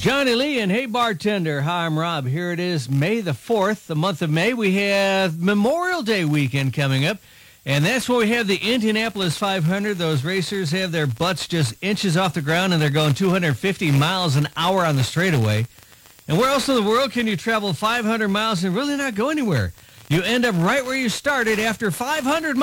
Johnny Lee and Hey Bartender. Hi, I'm Rob. Here it is, May the 4th, the month of May. We have Memorial Day weekend coming up, and that's where we have the Indianapolis 500. Those racers have their butts just inches off the ground, and they're going 250 miles an hour on the straightaway. And where else in the world can you travel 500 miles and really not go anywhere? You end up right where you started after 500 miles.